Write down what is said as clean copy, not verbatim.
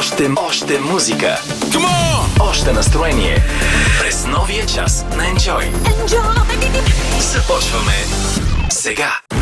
Още музика. Come on! Още настроение. През новия час на Enjoy. Enjoy. Започваме сега.